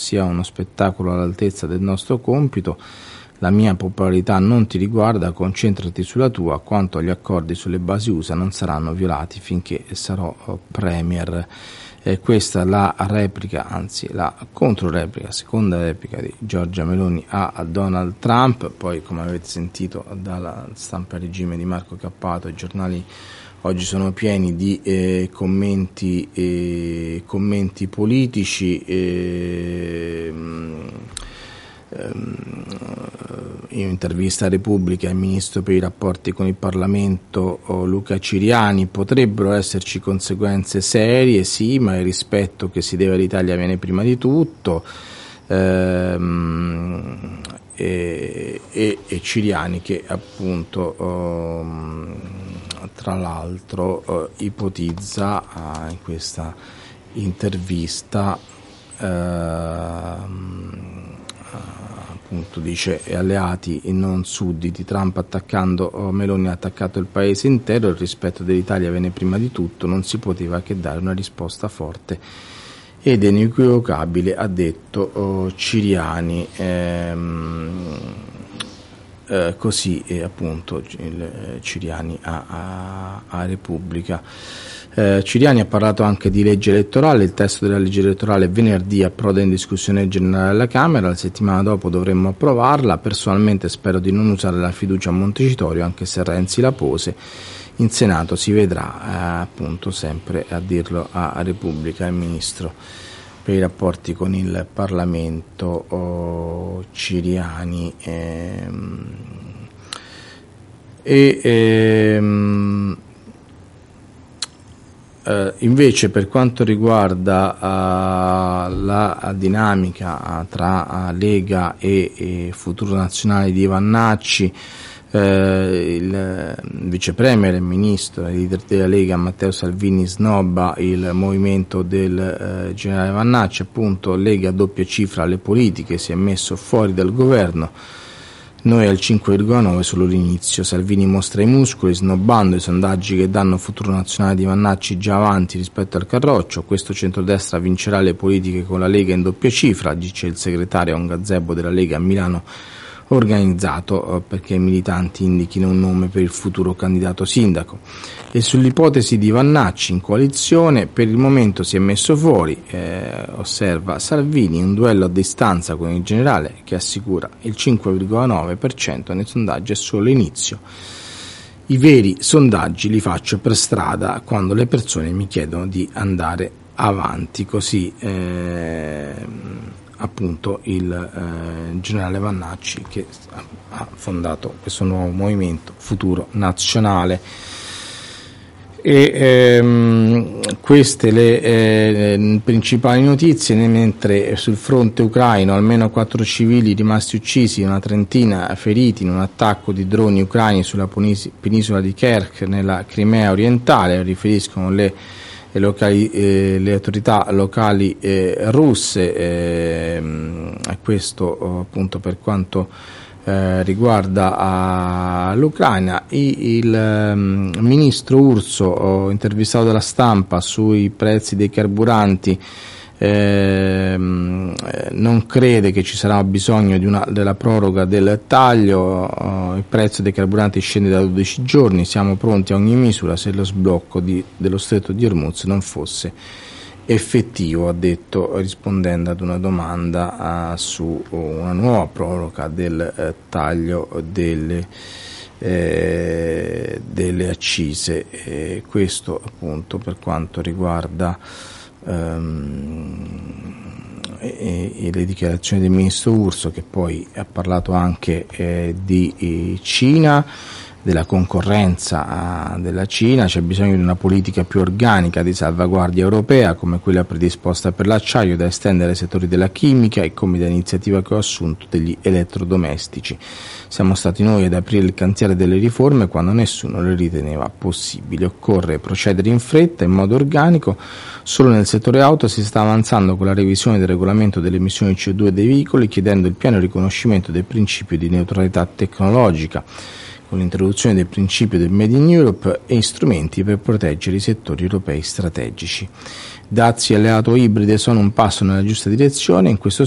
sia uno spettacolo all'altezza del nostro compito. La mia popolarità non ti riguarda, concentrati sulla tua. Quanto agli accordi sulle basi USA non saranno violati finché sarò premier. Questa è la replica, anzi la controreplica, seconda replica di Giorgia Meloni a Donald Trump. Poi, come avete sentito dalla stampa regime di Marco Cappato, i giornali oggi sono pieni di commenti politici. In intervista a Repubblica, il ministro per i rapporti con il Parlamento Luca Ciriani: potrebbero esserci conseguenze serie, sì, ma il rispetto che si deve all'Italia viene prima di tutto. E Ciriani che appunto tra l'altro ipotizza in questa intervista appunto dice: alleati e non sudditi, Trump attaccando Meloni ha attaccato il paese intero, il rispetto dell'Italia viene prima di tutto, non si poteva che dare una risposta forte ed inequivocabile, ha detto Ciriani. Così appunto Ciriani a Repubblica. Ciriani ha parlato anche di legge elettorale. Il testo della legge elettorale venerdì approda in discussione generale alla Camera, la settimana dopo dovremmo approvarla. Personalmente spero di non usare la fiducia a Montecitorio, anche se Renzi la pose. In Senato si vedrà, appunto, sempre a dirlo a Repubblica il ministro per i rapporti con il Parlamento Ciriani. Invece per quanto riguarda la dinamica tra Lega e Futuro Nazionale di Vannacci, il vice premier e ministro e leader della Lega Matteo Salvini snobba il movimento del generale Vannacci. Appunto, Lega doppia cifra alle politiche, si è messo fuori dal governo, noi al 5,9 solo l'inizio. Salvini mostra i muscoli snobbando i sondaggi che danno Futuro Nazionale di Vannacci già avanti rispetto al Carroccio. Questo centrodestra vincerà le politiche con la Lega in doppia cifra, dice il segretario a un gazebo della Lega a Milano, organizzato perché i militanti indichino un nome per il futuro candidato sindaco. E sull'ipotesi di Vannacci in coalizione, per il momento si è messo fuori, osserva Salvini, un duello a distanza con il generale che assicura il 5,9% nei sondaggi è solo l'inizio. I veri sondaggi li faccio per strada quando le persone mi chiedono di andare avanti, così appunto il generale Vannacci, che ha fondato questo nuovo movimento Futuro Nazionale. E queste le principali notizie, mentre sul fronte ucraino almeno 4 civili rimasti uccisi, una trentina feriti in un attacco di droni ucraini sulla penisola di Kerch nella Crimea orientale, riferiscono le autorità locali russe. Questo appunto per quanto riguarda l'Ucraina. Il ministro Urso, intervistato dalla Stampa sui prezzi dei carburanti, non crede che ci sarà bisogno della proroga del taglio. Il prezzo dei carburanti scende da 12 giorni, siamo pronti a ogni misura se lo sblocco dello stretto di Hormuz non fosse effettivo, ha detto, rispondendo ad una domanda su una nuova proroga del taglio delle accise. Questo appunto per quanto riguarda le dichiarazioni del ministro Urso, che poi ha parlato anche di Cina, della concorrenza della Cina. C'è bisogno di una politica più organica di salvaguardia europea, come quella predisposta per l'acciaio, da estendere ai settori della chimica e come l'iniziativa che ho assunto degli elettrodomestici. Siamo stati noi ad aprire il cantiere delle riforme quando nessuno le riteneva possibili. Occorre procedere in fretta, in modo organico. Solo nel settore auto si sta avanzando con la revisione del regolamento delle emissioni CO2 dei veicoli, chiedendo il pieno riconoscimento del principio di neutralità tecnologica, con l'introduzione del principio del Made in Europe e strumenti per proteggere i settori europei strategici. Dazi e alleato ibride sono un passo nella giusta direzione. In questo